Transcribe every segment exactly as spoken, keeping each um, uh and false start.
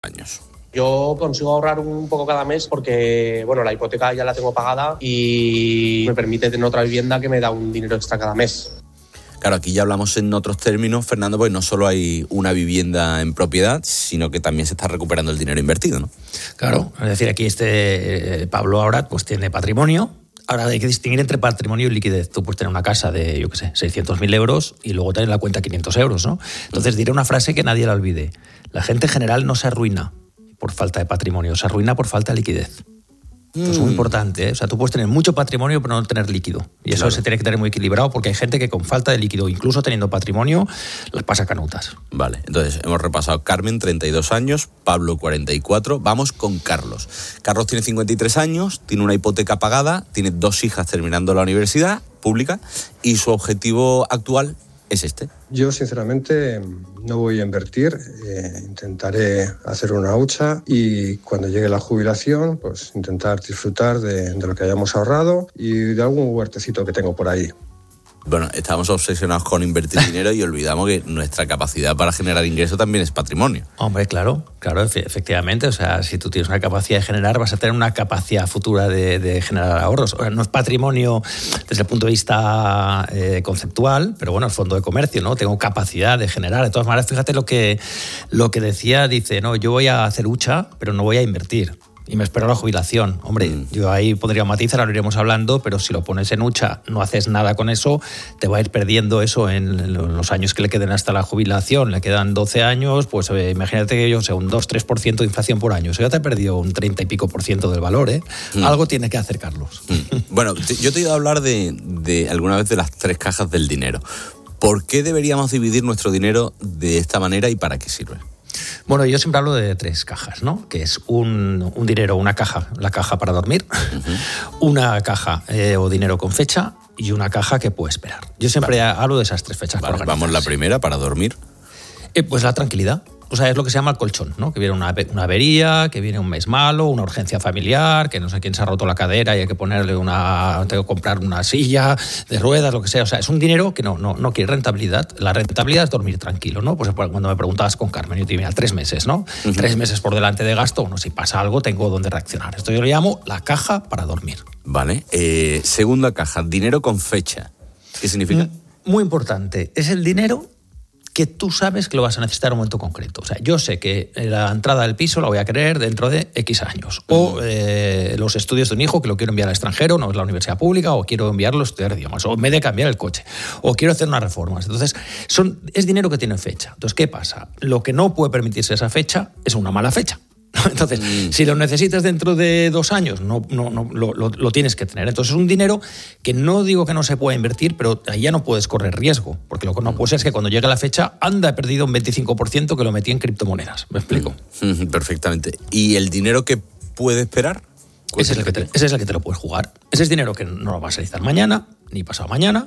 años. Yo consigo ahorrar un poco cada mes porque, bueno, la hipoteca ya la tengo pagada y me permite tener otra vivienda que me da un dinero extra cada mes. Claro, aquí ya hablamos en otros términos, Fernando, porque no solo hay una vivienda en propiedad, sino que también se está recuperando el dinero invertido, ¿no? Claro, es decir, aquí este eh, Pablo ahora pues tiene patrimonio. Ahora hay que distinguir entre patrimonio y liquidez. Tú puedes tener una casa de, yo qué sé, seiscientos mil euros y luego tener en la cuenta quinientos euros, ¿no? Entonces diré una frase que nadie la olvide. La gente en general no se arruina por falta de patrimonio, se arruina por falta de liquidez. Esto es muy importante, ¿eh? O sea, tú puedes tener mucho patrimonio pero no tener líquido. Y eso claro. Se tiene que tener muy equilibrado porque hay gente que con falta de líquido, incluso teniendo patrimonio, las pasa canutas. Vale, entonces hemos repasado Carmen, treinta y dos años, Pablo, cuarenta y cuatro. Vamos con Carlos. Carlos tiene cincuenta y tres años, tiene una hipoteca pagada, tiene dos hijas terminando la universidad pública y su objetivo actual es este. Yo, sinceramente, no voy a invertir. Eh, intentaré hacer una hucha y cuando llegue la jubilación, pues intentar disfrutar de, de lo que hayamos ahorrado y de algún huertecito que tengo por ahí. Bueno, estamos obsesionados con invertir dinero y olvidamos que nuestra capacidad para generar ingreso también es patrimonio. Hombre, claro, claro, efectivamente. O sea, si tú tienes una capacidad de generar, vas a tener una capacidad futura de, de generar ahorros. O sea, no es patrimonio desde el punto de vista eh, conceptual, pero bueno, es fondo de comercio, ¿no? Tengo capacidad de generar. De todas maneras, fíjate lo que, lo que decía, dice, no, yo voy a hacer hucha, pero no voy a invertir. Y me espero la jubilación. Hombre, mm. yo ahí pondría un matiz, ahora lo iremos hablando, pero si lo pones en hucha, no haces nada con eso, te va a ir perdiendo eso en los años que le queden hasta la jubilación. Le quedan doce años, pues eh, imagínate que yo sé, un dos tres por ciento de inflación por año. Eso ya te ha perdido un treinta y pico por ciento del valor, ¿eh? Mm. Algo tiene que hacer Carlos. Mm. Bueno, yo te he ido a hablar de, de alguna vez de las tres cajas del dinero. ¿Por qué deberíamos dividir nuestro dinero de esta manera y para qué sirve? Bueno, yo siempre hablo de tres cajas, ¿no? Que es un, un dinero, una caja, la caja para dormir, uh-huh. una caja eh, o dinero con fecha y una caja que puede esperar. Yo siempre vale. hablo de esas tres fechas. Vale, vamos la primera, para dormir. Eh, pues la tranquilidad. O sea, es lo que se llama el colchón, ¿no? Que viene una, una avería, que viene un mes malo, una urgencia familiar, que no sé quién se ha roto la cadera y hay que ponerle una... tengo que comprar una silla de ruedas, lo que sea. O sea, es un dinero que no, no, no quiere rentabilidad. La rentabilidad es dormir tranquilo, ¿no? Pues cuando me preguntabas con Carmen, yo te diría, tres meses, ¿no? Uh-huh. Tres meses por delante de gasto, no, si pasa algo tengo donde reaccionar. Esto yo lo llamo la caja para dormir. Vale. Eh, segunda caja, dinero con fecha. ¿Qué significa? Muy importante. Es el dinero que tú sabes que lo vas a necesitar en un momento concreto. O sea, yo sé que la entrada del piso la voy a querer dentro de X años. O eh, los estudios de un hijo que lo quiero enviar al extranjero, no es la universidad pública, o quiero enviarlo a estudiar idiomas, o me he de cambiar el coche, o quiero hacer unas reformas. Entonces, son, es dinero que tiene fecha. Entonces, ¿qué pasa? Lo que no puede permitirse esa fecha es una mala fecha. Entonces, mm. si lo necesitas dentro de dos años, no, no, no lo, lo, lo tienes que tener. Entonces, es un dinero que no digo que no se pueda invertir, pero ahí ya no puedes correr riesgo, porque lo que no puede ser es que cuando llegue la fecha, anda, he perdido un veinticinco por ciento que lo metí en criptomonedas. ¿Me explico? Mm. Perfectamente. ¿Y el dinero que puede esperar? Ese es, el que te, ese es el que te lo puedes jugar. Ese es dinero que no lo vas a necesitar mañana, ni pasado mañana.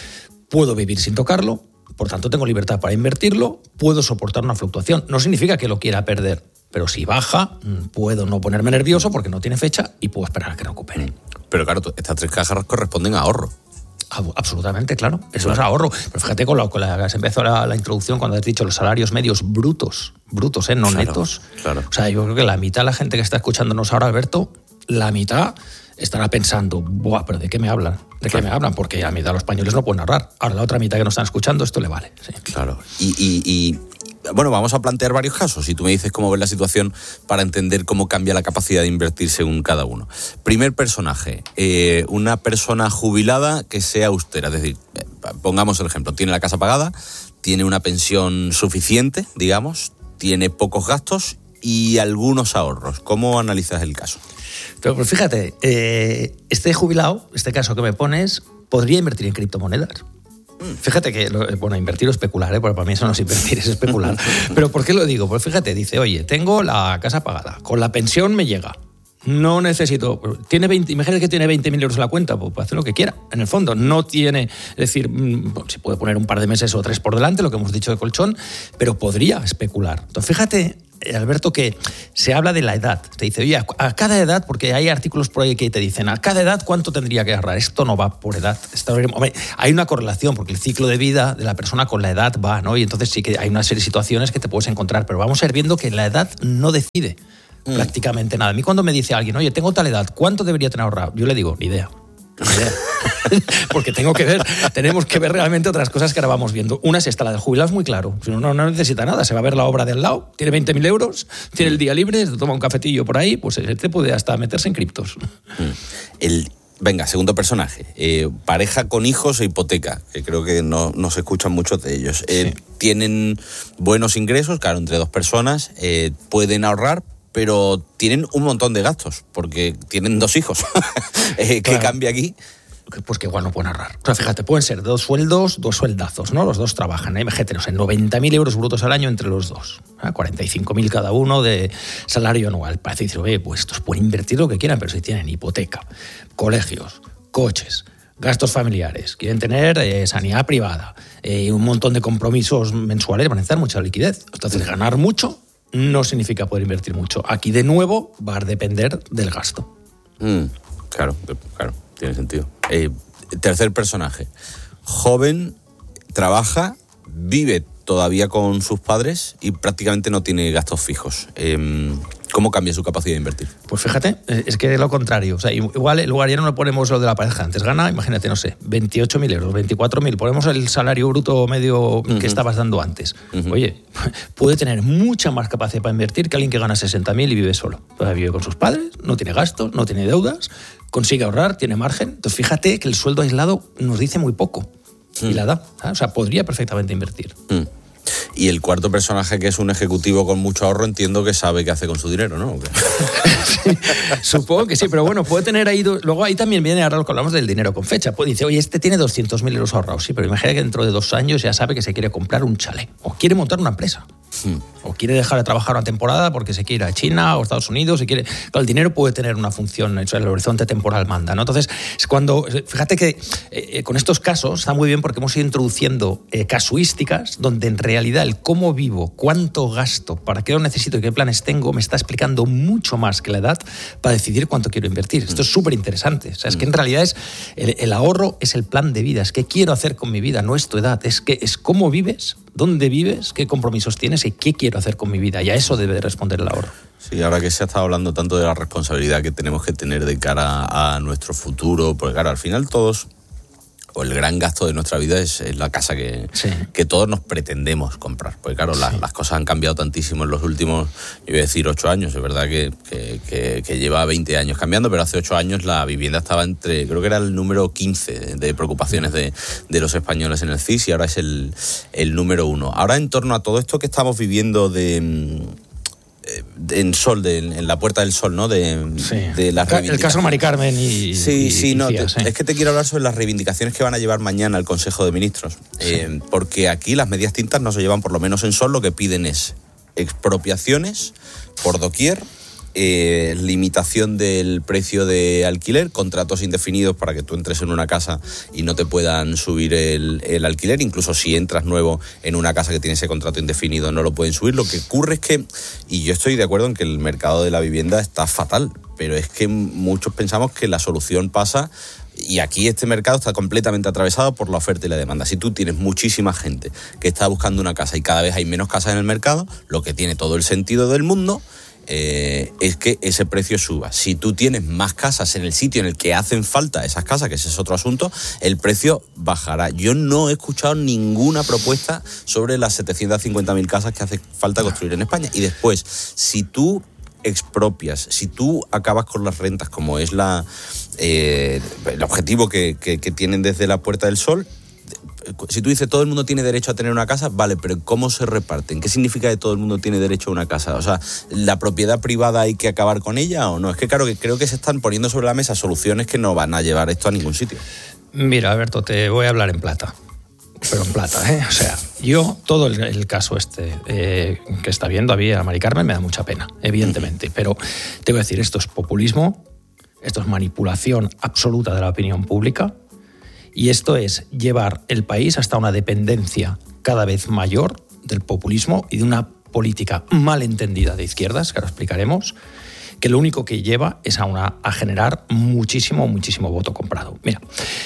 Puedo vivir sin tocarlo, por tanto tengo libertad para invertirlo, puedo soportar una fluctuación. No significa que lo quiera perder, pero si baja, puedo no ponerme nervioso porque no tiene fecha y puedo esperar a que recupere. Pero claro, estas tres cajas corresponden a ahorro. Absolutamente, claro. Eso claro. es ahorro. Pero fíjate con la, con la que se empezó la, la introducción cuando has dicho los salarios medios brutos, brutos, ¿eh? No claro, netos. Claro. O sea, yo creo que la mitad de la gente que está escuchándonos ahora, Alberto, la mitad estará pensando, buah, pero ¿de qué me hablan? ¿De claro. qué me hablan? Porque a la mitad de los españoles no pueden ahorrar. Ahora la otra mitad que nos están escuchando, esto le vale. Sí. Claro. Y... y, y... Bueno, vamos a plantear varios casos y tú me dices cómo ves la situación para entender cómo cambia la capacidad de invertir según cada uno. Primer personaje, eh, una persona jubilada que sea austera, es decir, eh, pongamos el ejemplo, tiene la casa pagada, tiene una pensión suficiente, digamos, tiene pocos gastos y algunos ahorros. ¿Cómo analizas el caso? Pero pues fíjate, eh, este jubilado, este caso que me pones, podría invertir en criptomonedas. Fíjate que, bueno, invertir o especular, ¿eh? Porque para mí eso no es invertir, es especular. Pero ¿por qué lo digo? Pues fíjate, dice, oye, tengo la casa pagada, con la pensión me llega, No necesito. Tiene veinte, imagínate que tiene veinte mil euros en la cuenta, pues puede hacer lo que quiera. En el fondo, no tiene. Es decir, bueno, se puede poner un par de meses o tres por delante, lo que hemos dicho de colchón, pero podría especular. Entonces, fíjate, Alberto, que se habla de la edad. Te dice, oye, a cada edad, porque hay artículos por ahí que te dicen, a cada edad, ¿cuánto tendría que ahorrar? Esto no va por edad. Esto, hombre, hay una correlación, porque el ciclo de vida de la persona con la edad va, ¿no? Y entonces sí que hay una serie de situaciones que te puedes encontrar, pero vamos a ir viendo que la edad no decide mm. prácticamente nada. A mí cuando me dice alguien, oye, tengo tal edad, ¿cuánto debería tener ahorrado? Yo le digo, ni idea. Ni idea. Porque tengo que ver, tenemos que ver realmente otras cosas que ahora vamos viendo. Una es esta, la del jubilado es muy claro. Si uno no necesita nada, se va a ver la obra de al lado, tiene veinte mil euros, tiene el día libre, se toma un cafetillo por ahí, pues este puede hasta meterse en criptos. El, venga, segundo personaje. Eh, pareja con hijos e hipoteca, que creo que no, no se escuchan muchos de ellos. Eh, sí. Tienen buenos ingresos, claro, entre dos personas, eh, pueden ahorrar, pero tienen un montón de gastos, porque tienen dos hijos. eh, ¿Qué claro. cambia aquí? Pues que igual no pueden ahorrar. O sea, fíjate, pueden ser dos sueldos, dos sueldazos, ¿no? Los dos trabajan. ¿eh? Imagínate, no sé, noventa mil euros brutos al año entre los dos. ¿eh? cuarenta y cinco mil cada uno de salario anual. Parece decir, oye, pues estos pueden invertir lo que quieran, pero si tienen hipoteca, colegios, coches, gastos familiares, quieren tener eh, sanidad privada y eh, un montón de compromisos mensuales, van a necesitar mucha liquidez. Entonces, ganar mucho no significa poder invertir mucho. Aquí, de nuevo, va a depender del gasto. Mm, claro, claro. Tiene sentido. Eh, tercer personaje. Joven, trabaja, vive todavía con sus padres y prácticamente no tiene gastos fijos. Eh, ¿Cómo cambia su capacidad de invertir? Pues fíjate, es que es lo contrario. O sea, igual en lugar ya no le ponemos lo de la pareja. Antes gana, imagínate, no sé, veintiocho mil euros, veinticuatro mil. Ponemos el salario bruto medio uh-huh. que estabas dando antes. Uh-huh. Oye, puede tener mucha más capacidad para invertir que alguien que gana sesenta mil y vive solo. O sea, vive con sus padres, no tiene gastos, no tiene deudas, consigue ahorrar, tiene margen. Entonces fíjate que el sueldo aislado nos dice muy poco. Uh-huh. Y la da. ¿sabes? O sea, podría perfectamente invertir. Uh-huh. Y el cuarto personaje, que es un ejecutivo con mucho ahorro, entiendo que sabe qué hace con su dinero, ¿no? Sí, supongo que sí, pero bueno, puede tener ahí... Do... Luego ahí también viene, ahora lo que hablamos del dinero con fecha. Pues dice, oye, este tiene doscientos mil euros ahorrados, sí, pero imagina que dentro de dos años ya sabe que se quiere comprar un chalet o quiere montar una empresa. Hmm. O quiere dejar de trabajar una temporada porque se quiere ir a China o Estados Unidos. Se quiere... Claro, el dinero puede tener una función, el horizonte temporal manda, ¿no? Entonces, es cuando... Fíjate que eh, con estos casos está muy bien porque hemos ido introduciendo eh, casuísticas donde en realidad el cómo vivo, cuánto gasto, para qué lo necesito y qué planes tengo, me está explicando mucho más que la edad para decidir cuánto quiero invertir. Esto es súper interesante. O sea, es que en realidad es el, el ahorro es el plan de vida. Es qué quiero hacer con mi vida, no es tu edad. Es, que, es cómo vives, dónde vives, qué compromisos tienes y qué quiero hacer con mi vida. Y a eso debe de responder el ahorro. Sí, ahora que se ha estado hablando tanto de la responsabilidad que tenemos que tener de cara a nuestro futuro, porque claro, al final todos... o el gran gasto de nuestra vida es, es la casa que, sí. que todos nos pretendemos comprar. Porque claro, la, sí. las cosas han cambiado tantísimo en los últimos, yo voy a decir, ocho años. Es verdad que, que, que, que lleva veinte años cambiando, pero hace ocho años la vivienda estaba entre, creo que era el número quince de preocupaciones de, de los españoles en el C I S y ahora es el, el número uno. Ahora, en torno a todo esto que estamos viviendo de... en Sol, de, en la Puerta del Sol, ¿no? De, sí. de las reivindicaciones. El caso Mari Carmen y... Sí, y, sí, y no, Cía, te, sí. es que te quiero hablar sobre las reivindicaciones que van a llevar mañana al Consejo de Ministros. Sí. Eh, porque aquí las medias tintas no se llevan, por lo menos en Sol, lo que piden es expropiaciones por doquier, eh, limitación del precio de alquiler, contratos indefinidos para que tú entres en una casa y no te puedan subir el, el alquiler, incluso si entras nuevo en una casa que tiene ese contrato indefinido no lo pueden subir. Lo que ocurre es que, y yo estoy de acuerdo en que el mercado de la vivienda está fatal, pero es que muchos pensamos que la solución pasa, y aquí este mercado está completamente atravesado por la oferta y la demanda. Si tú tienes muchísima gente que está buscando una casa y cada vez hay menos casas en el mercado, lo que tiene todo el sentido del mundo Eh, es que ese precio suba. Si tú tienes más casas en el sitio en el que hacen falta esas casas, que ese es otro asunto, el precio bajará. Yo no he escuchado ninguna propuesta sobre las setecientas cincuenta mil casas que hace falta construir en España. Y después, si tú expropias, si tú acabas con las rentas, como es la eh, el objetivo que, que, que tienen desde la Puerta del Sol, si tú dices todo el mundo tiene derecho a tener una casa, vale, pero ¿cómo se reparten? ¿Qué significa que todo el mundo tiene derecho a una casa? O sea, ¿la propiedad privada hay que acabar con ella o no? Es que claro, que creo que se están poniendo sobre la mesa soluciones que no van a llevar esto a ningún sitio. Mira, Alberto, te voy a hablar en plata. pero en plata, ¿eh? O sea, yo, todo el, el caso este eh, que está viendo a mí, a Mari Carmen, me da mucha pena, evidentemente. Pero te voy a decir, esto es populismo, esto es manipulación absoluta de la opinión pública y esto es llevar el país hasta una dependencia cada vez mayor del populismo y de una política mal entendida de izquierdas, que ahora explicaremos, que lo único que lleva es a, una, a generar muchísimo, muchísimo voto comprado. Mira,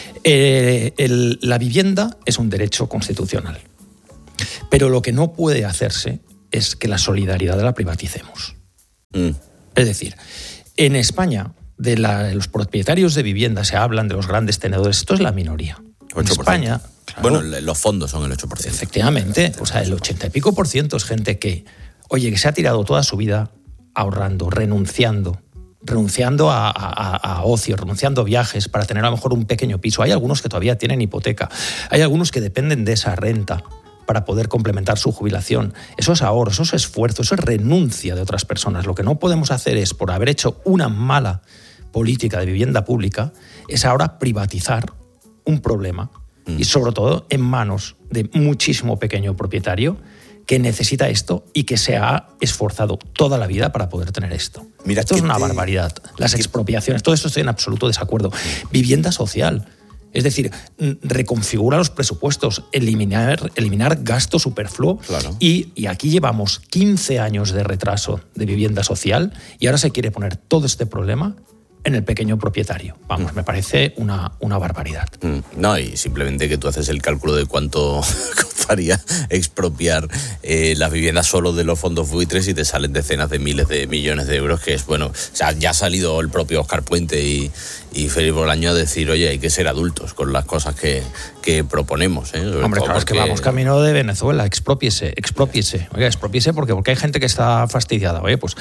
eh, el, la vivienda es un derecho constitucional, pero lo que no puede hacerse es que la solidaridad la privaticemos. Mm. Es decir, en España, de, la, de los propietarios de vivienda se hablan de los grandes tenedores, esto es la minoría. En España... Claro, bueno, los fondos son el ocho por ciento. Efectivamente, o sea, el ochenta y pico por ciento es gente que, oye, que se ha tirado toda su vida ahorrando, renunciando, renunciando a, a, a ocio, renunciando a viajes para tener a lo mejor un pequeño piso. Hay algunos que todavía tienen hipoteca, hay algunos que dependen de esa renta para poder complementar su jubilación. Eso es ahorro, eso es esfuerzo, eso es renuncia de otras personas. Lo que no podemos hacer es, por haber hecho una mala política de vivienda pública, es ahora privatizar un problema mm. y sobre todo en manos de muchísimo pequeño propietario que necesita esto y que se ha esforzado toda la vida para poder tener esto. Mira, esto es una te... barbaridad. Las expropiaciones, todo esto estoy en absoluto desacuerdo. Vivienda social, es decir, reconfigura los presupuestos, eliminar, eliminar gasto superfluo. Claro. Y, y aquí llevamos quince años de retraso de vivienda social y ahora se quiere poner todo este problema en el pequeño propietario. Vamos, mm. me parece una, una barbaridad. Mm. No, y simplemente que tú haces el cálculo de cuánto costaría expropiar eh, las viviendas solo de los fondos buitres y te salen decenas de miles de millones de euros, que es, bueno, o sea, ya ha salido el propio Óscar Puente y, y Felipe Bolaño a decir, oye, hay que ser adultos con las cosas que, que proponemos. ¿eh? Hombre, claro, porque... es que vamos camino de Venezuela, expropiese, expropiese. Oiga, expropiese porque, porque hay gente que está fastidiada. Oye, pues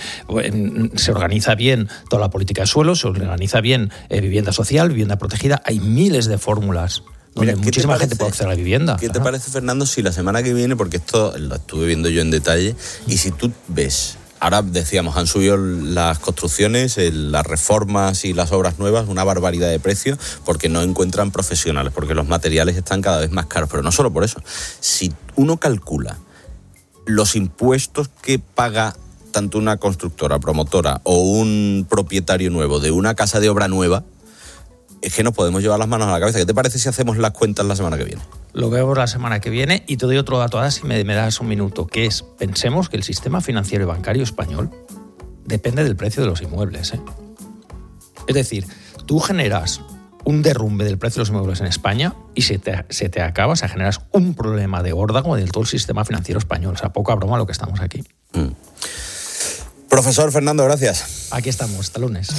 eh, se organiza bien toda la política de suelo, se organiza bien eh, vivienda social, vivienda protegida, hay miles de fórmulas donde Mira, muchísima parece, gente puede acceder a la vivienda. ¿Qué Ajá. te parece, Fernando, si la semana que viene, porque esto lo estuve viendo yo en detalle, y si tú ves, ahora decíamos, han subido las construcciones, las reformas y las obras nuevas, una barbaridad de precios, porque no encuentran profesionales, porque los materiales están cada vez más caros, pero no solo por eso. Si uno calcula los impuestos que paga tanto una constructora, promotora o un propietario nuevo de una casa de obra nueva, es que nos podemos llevar las manos a la cabeza. ¿Qué te parece si hacemos las cuentas la semana que viene? Lo vemos la semana que viene y te doy otro dato ahora si me, me das un minuto, que es, pensemos que el sistema financiero y bancario español depende del precio de los inmuebles. ¿eh? Es decir, tú generas un derrumbe del precio de los inmuebles en España y se te, se te acaba, o sea, generas un problema de órdago de todo el sistema financiero español. O sea, poca broma lo que estamos aquí. Mm. Profesor Fernando, gracias. Aquí estamos, hasta lunes.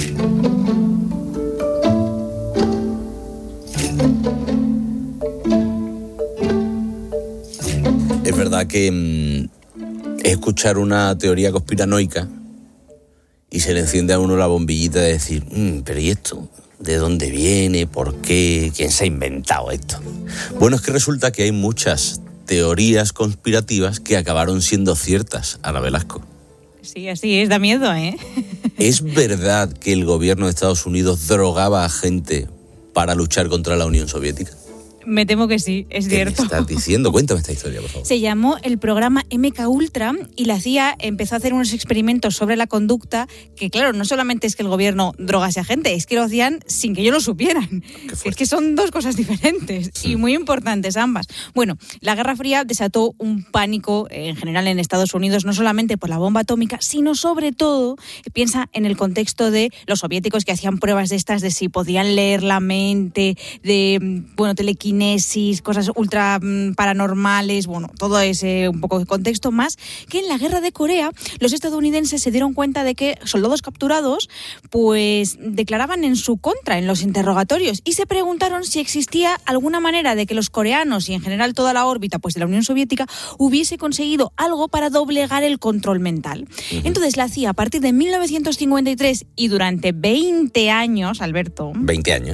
Es verdad que mmm, escuchar una teoría conspiranoica y se le enciende a uno la bombillita de decir, mmm, pero ¿y esto? ¿De dónde viene? ¿Por qué? ¿Quién se ha inventado esto? Bueno, es que resulta que hay muchas teorías conspirativas que acabaron siendo ciertas, Ana Velasco. Sí, así es, da miedo, ¿eh? ¿Es verdad que el gobierno de Estados Unidos drogaba a gente para luchar contra la Unión Soviética? Me temo que sí, es ¿Qué cierto. me estás diciendo? Cuéntame esta historia, por favor. Se llamó el programa M K Ultra y la C I A empezó a hacer unos experimentos sobre la conducta que, claro, no solamente es que el gobierno drogase a gente, es que lo hacían sin que ellos lo supieran. Es que son dos cosas diferentes sí. y muy importantes ambas. Bueno, la Guerra Fría desató un pánico en general en Estados Unidos, no solamente por la bomba atómica, sino sobre todo, piensa en el contexto de los soviéticos que hacían pruebas de estas de si podían leer la mente, de, bueno, telequinesis, cosas ultra paranormales, bueno, todo ese un poco de contexto, más que en la guerra de Corea los estadounidenses se dieron cuenta de que soldados capturados pues declaraban en su contra en los interrogatorios y se preguntaron si existía alguna manera de que los coreanos y en general toda la órbita pues de la Unión Soviética hubiese conseguido algo para doblegar el control mental. Uh-huh. Entonces la C I A a partir de mil novecientos cincuenta y tres y durante veinte años, Alberto... veinte años.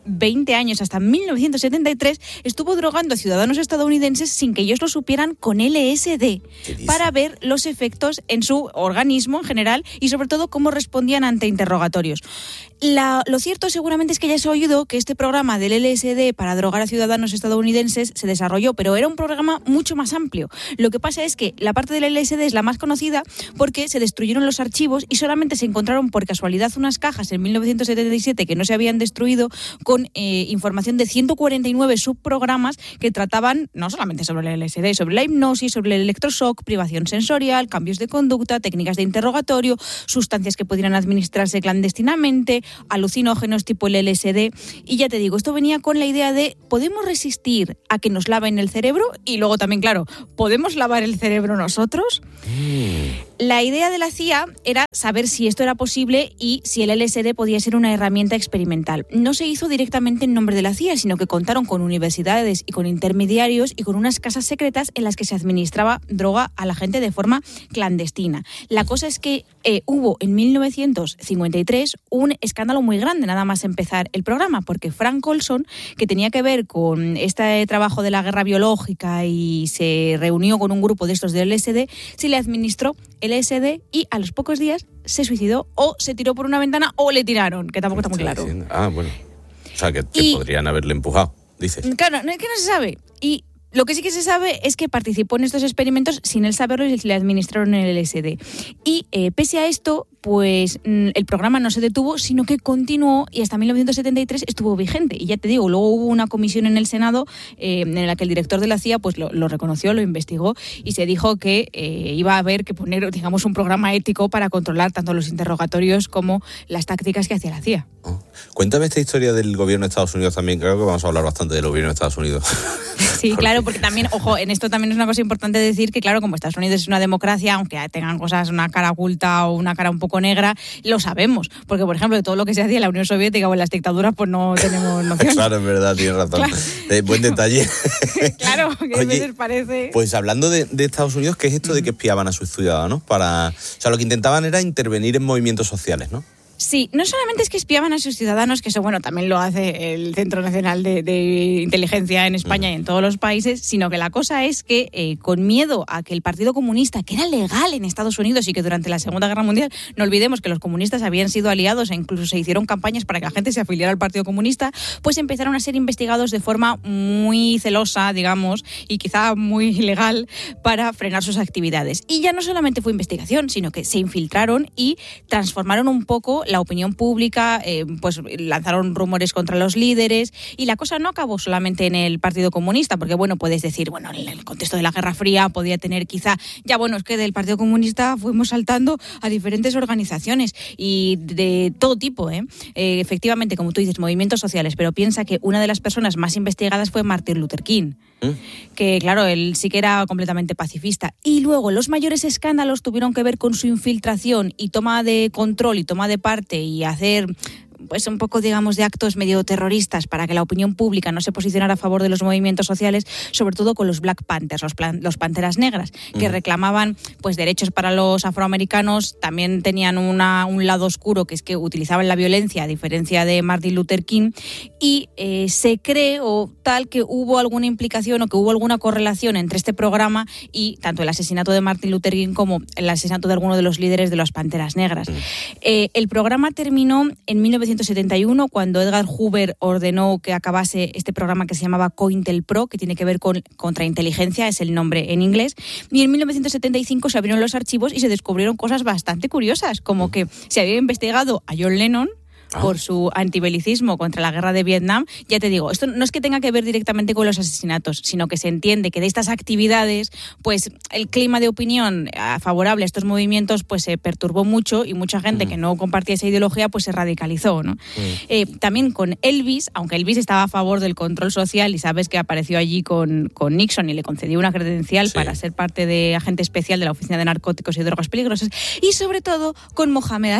veinte años, hasta mil novecientos setenta y tres, estuvo drogando a ciudadanos estadounidenses sin que ellos lo supieran con L S D para ver los efectos en su organismo en general y sobre todo cómo respondían ante interrogatorios. La, lo cierto seguramente es que ya has oído que este programa del L S D para drogar a ciudadanos estadounidenses se desarrolló, pero era un programa mucho más amplio. Lo que pasa es que la parte del L S D es la más conocida porque se destruyeron los archivos y solamente se encontraron por casualidad unas cajas en mil novecientos setenta y siete que no se habían destruido con eh, información de ciento cuarenta y nueve subprogramas que trataban no solamente sobre el L S D, sobre la hipnosis, sobre el electroshock, privación sensorial, cambios de conducta, técnicas de interrogatorio, sustancias que pudieran administrarse clandestinamente, alucinógenos tipo el L S D. Y ya te digo, esto venía con la idea de ¿podemos resistir a que nos laven el cerebro? Y luego también, claro, ¿podemos lavar el cerebro nosotros? Mm. La idea de la C I A era saber si esto era posible y si el L S D podía ser una herramienta experimental. No se hizo directamente en nombre de la C I A, sino que contaron con universidades y con intermediarios y con unas casas secretas en las que se administraba droga a la gente de forma clandestina. La cosa es que eh, hubo en mil novecientos cincuenta y tres un escándalo muy grande nada más empezar el programa, porque Frank Olson, que tenía que ver con este trabajo de la guerra biológica y se reunió con un grupo de estos de L S D, se le administró L S D y a los pocos días se suicidó o se tiró por una ventana o le tiraron, que tampoco está muy claro. Diciendo? Ah, bueno. O sea, que, que y, podrían haberle empujado, dices. Claro, no es que no se sabe. Y lo que sí que se sabe es que participó en estos experimentos sin él saberlo y le administraron el L S D. Y eh, pese a esto, pues el programa no se detuvo, sino que continuó y hasta mil novecientos setenta y tres estuvo vigente. Y ya te digo, luego hubo una comisión en el Senado eh, en la que el director de la C I A pues lo, lo reconoció, lo investigó y se dijo que eh, iba a haber que poner, digamos, un programa ético para controlar tanto los interrogatorios como las tácticas que hacía la C I A. Oh. Cuéntame esta historia del gobierno de Estados Unidos también. Creo que vamos a hablar bastante del gobierno de Estados Unidos. Sí, porque... claro, porque también, ojo, en esto también es una cosa importante decir que, claro, como Estados Unidos es una democracia, aunque tengan cosas, una cara oculta o una cara un poco negra, lo sabemos. Porque, por ejemplo, de todo lo que se hacía en la Unión Soviética o en las dictaduras, pues no tenemos noción. Claro, es verdad, tienes razón. Claro. Eh, buen detalle. Claro, que Oye, a veces parece... Pues hablando de, de Estados Unidos, ¿qué es esto de que espiaban a sus ciudadanos? Para, o sea, lo que intentaban era intervenir en movimientos sociales, ¿no? Sí, no solamente es que espiaban a sus ciudadanos, que eso, bueno, también lo hace el Centro Nacional de, de Inteligencia en España y en todos los países, sino que la cosa es que eh, con miedo a que el Partido Comunista, que era legal en Estados Unidos y que durante la Segunda Guerra Mundial, no olvidemos que los comunistas habían sido aliados e incluso se hicieron campañas para que la gente se afiliara al Partido Comunista, pues empezaron a ser investigados de forma muy celosa, digamos, y quizá muy ilegal para frenar sus actividades. Y ya no solamente fue investigación, sino que se infiltraron y transformaron un poco la opinión pública, eh, pues lanzaron rumores contra los líderes y la cosa no acabó solamente en el Partido Comunista, porque bueno, puedes decir, bueno, en el contexto de la Guerra Fría podía tener quizá, ya bueno, es que del Partido Comunista fuimos saltando a diferentes organizaciones y de todo tipo, ¿eh? Eh, efectivamente, como tú dices, movimientos sociales, pero piensa que una de las personas más investigadas fue Martin Luther King. ¿Mm? Que claro, él sí que era completamente pacifista. Y luego los mayores escándalos tuvieron que ver con su infiltración y toma de control y toma de parte y hacer pues un poco, digamos, de actos medio terroristas para que la opinión pública no se posicionara a favor de los movimientos sociales, sobre todo con los Black Panthers, los, plan, los Panteras Negras, que mm. reclamaban pues derechos para los afroamericanos. También tenían una, un lado oscuro, que es que utilizaban la violencia, a diferencia de Martin Luther King, y eh, se cree o tal que hubo alguna implicación o que hubo alguna correlación entre este programa y tanto el asesinato de Martin Luther King como el asesinato de alguno de los líderes de las Panteras Negras. Mm. Eh, el programa terminó en mil novecientos setenta y uno, cuando Edgar Hoover ordenó que acabase este programa que se llamaba COINTELPRO, que tiene que ver con contrainteligencia, es el nombre en inglés, y en mil novecientos setenta y cinco se abrieron los archivos y se descubrieron cosas bastante curiosas, como que se había investigado a John Lennon por su antibelicismo contra la guerra de Vietnam. Ya te digo, esto no es que tenga que ver directamente con los asesinatos, sino que se entiende que de estas actividades, pues el clima de opinión favorable a estos movimientos pues se perturbó mucho y mucha gente mm. que no compartía esa ideología pues se radicalizó, ¿no? Mm. Eh, también con Elvis, aunque Elvis estaba a favor del control social y sabes que apareció allí con, con Nixon y le concedió una credencial sí. para ser parte de agente especial de la Oficina de Narcóticos y Drogas Peligrosas, y sobre todo con Mohamed Ali.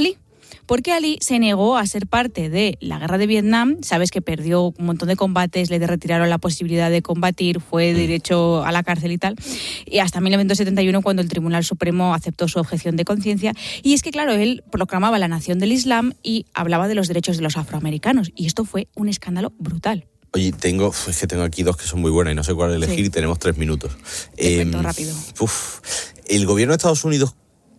Porque Ali se negó a ser parte de la guerra de Vietnam. Sabes que perdió un montón de combates, le retiraron la posibilidad de combatir, fue derecho a la cárcel y tal. Y hasta mil novecientos setenta y uno, cuando el Tribunal Supremo aceptó su objeción de conciencia. Y es que, claro, él proclamaba la nación del Islam y hablaba de los derechos de los afroamericanos. Y esto fue un escándalo brutal. Oye, tengo, es que tengo aquí dos que son muy buenas y no sé cuál elegir, sí. Y tenemos tres minutos. Te cuento eh, rápido. Uf, ¿el gobierno de Estados Unidos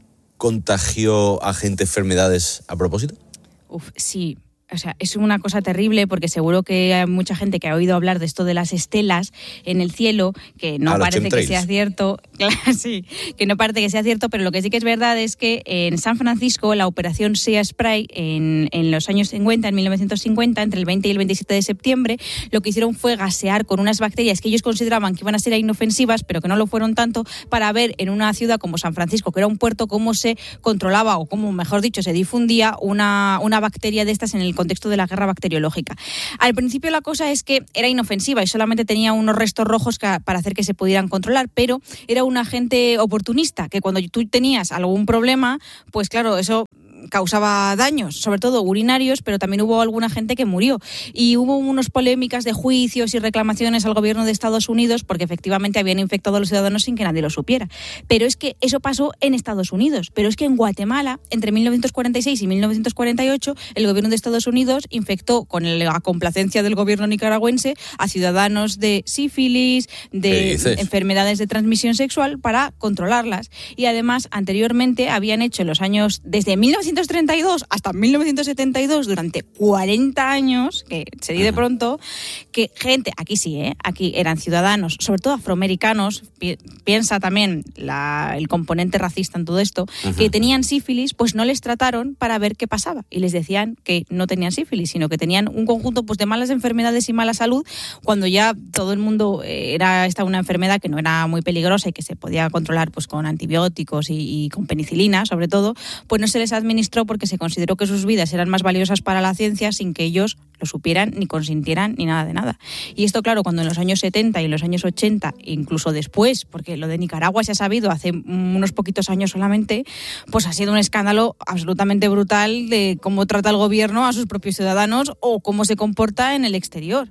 contagió a gente enfermedades a propósito? Uf, sí. O sea, es una cosa terrible porque seguro que hay mucha gente que ha oído hablar de esto de las estelas en el cielo, que no parece que sea cierto. Claro, sí, que no parece que sea cierto, pero lo que sí que es verdad es que en San Francisco la operación Sea Spray en, en los años cincuenta, en mil novecientos cincuenta, entre el veinte y el veintisiete de septiembre, lo que hicieron fue gasear con unas bacterias que ellos consideraban que iban a ser inofensivas, pero que no lo fueron tanto, para ver en una ciudad como San Francisco, que era un puerto, cómo se controlaba o cómo, mejor dicho, se difundía una, una bacteria de estas en el contexto de la guerra bacteriológica. Al principio la cosa es que era inofensiva y solamente tenía unos restos rojos que, para hacer que se pudieran controlar, pero era un agente oportunista, que cuando tú tenías algún problema, pues claro, eso causaba daños, sobre todo urinarios, pero también hubo alguna gente que murió. Y hubo unas polémicas de juicios y reclamaciones al gobierno de Estados Unidos porque efectivamente habían infectado a los ciudadanos sin que nadie lo supiera. Pero es que eso pasó en Estados Unidos. Pero es que en Guatemala, entre mil novecientos cuarenta y seis y mil novecientos cuarenta y ocho, el gobierno de Estados Unidos infectó, con la complacencia del gobierno nicaragüense, a ciudadanos de sífilis, de enfermedades de transmisión sexual, para controlarlas. Y además, anteriormente habían hecho en los años, desde mil novecientos treinta y dos hasta mil novecientos setenta y dos, durante cuarenta años, que se dice pronto, que gente, aquí sí, ¿eh? Aquí eran ciudadanos, sobre todo afroamericanos, pi- piensa también la, el componente racista en todo esto, uh-huh. que tenían sífilis, pues no les trataron para ver qué pasaba. Y les decían que no tenían sífilis, sino que tenían un conjunto pues, de malas enfermedades y mala salud, cuando ya todo el mundo era esta una enfermedad que no era muy peligrosa y que se podía controlar pues, con antibióticos y, y con penicilina, sobre todo, pues no se les administró porque se consideró que sus vidas eran más valiosas para la ciencia sin que ellos lo supieran, ni consintieran, ni nada de nada. Y esto, claro, cuando en los años setenta y en los años ochenta, incluso después, porque lo de Nicaragua se ha sabido hace unos poquitos años solamente, pues ha sido un escándalo absolutamente brutal de cómo trata el gobierno a sus propios ciudadanos o cómo se comporta en el exterior.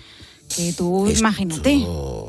Que tú esto, imagínate.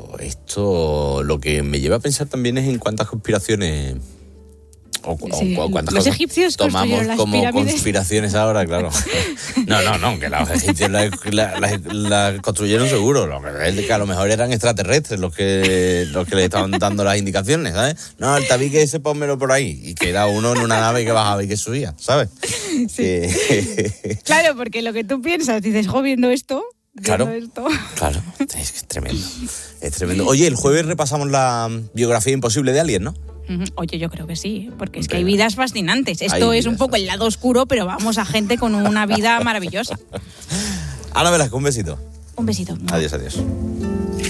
Esto lo que me lleva a pensar también es en cuántas conspiraciones... O, sí, o, o cuántas los cosas egipcios tomamos las como pirámides. Conspiraciones ahora, claro. No, no, no, que los egipcios las la, la, la construyeron seguro. Lo que, que a lo mejor eran extraterrestres los que los que le estaban dando las indicaciones, ¿sabes? No, el tabique ese pónmelo por ahí. Y que era uno en una nave que bajaba y que subía, ¿sabes? Sí. Eh... Claro, porque lo que tú piensas, dices, jo, viendo esto... Claro, esto. Claro, es que es tremendo. Es tremendo. Oye, el jueves repasamos la biografía imposible de Alien, ¿no? Oye, yo creo que sí, porque es que hay vidas fascinantes. Esto hay es un poco el lado oscuro, pero vamos a gente con una vida maravillosa. Ana Velasco, un besito. Un besito. Adiós, adiós.